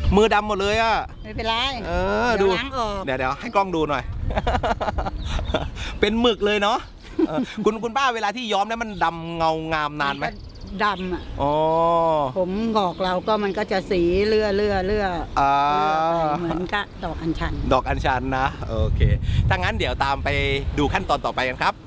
มือดำหมดเลยอ่ะไม่เป็นไรดูล้างออกเดี๋ยวให้กล้องดูหน่อย เป็นหมึกเลยเนาะคุณป้าเวลาที่ย้อมแล้วมันดำเงางามนานไหมดำอ่ะอ๋อผมงอกเราก็มันก็จะสีเลื่อเหมือนกับดอกอัญชันดอกอัญชันนะโอเคถ้างั้นเดี๋ยวตามไปดูขั้นตอนต่อไปกันครับ